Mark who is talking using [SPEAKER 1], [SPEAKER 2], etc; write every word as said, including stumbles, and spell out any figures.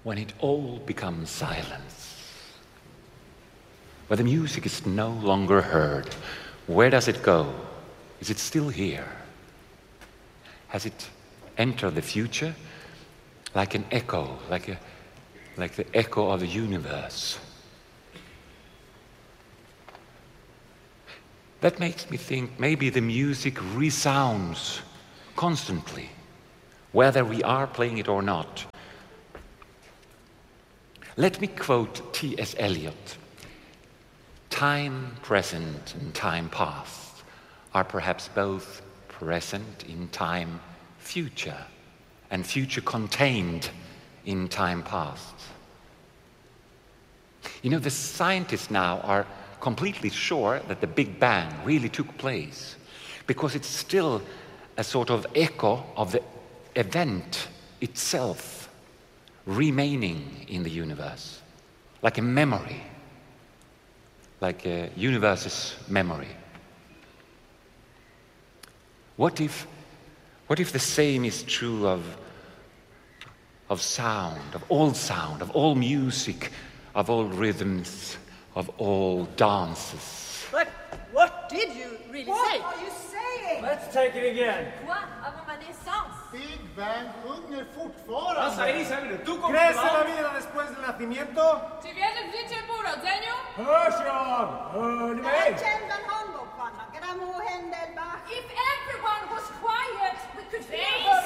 [SPEAKER 1] when it all becomes silence, where the music is no longer heard, where does it go? Is it still here? Has it entered the future like an echo, like a, like the echo of the universe? That makes me think maybe the music resounds constantly, whether we are playing it or not. Let me quote T S Eliot. Time present and time past are perhaps both present in time future and future contained in time past. You know, the scientists now are completely sure that the Big Bang really took place because it's still a sort of echo of the event itself remaining in the universe, like a memory, like a universe's memory. What if, what if the same is true of, of sound, of all sound, of all music, of all rhythms, of all dances?
[SPEAKER 2] But what did you really
[SPEAKER 3] What
[SPEAKER 2] say?
[SPEAKER 3] are you saying?
[SPEAKER 4] Let's take it again.
[SPEAKER 5] Quoi? Avant ma naissance?
[SPEAKER 6] Big Bang sjunger fortfarande.
[SPEAKER 4] Vad säger Samuel? Du kommer
[SPEAKER 7] ¿Crees en la vida después del nacimiento?
[SPEAKER 5] Czy wierzysz w życie po urodzeniu?
[SPEAKER 7] Hörs jag? Hör ni mig?
[SPEAKER 3] Erkänn handbollspannan, kan må hända bara.
[SPEAKER 5] If everyone was quiet, we could hear her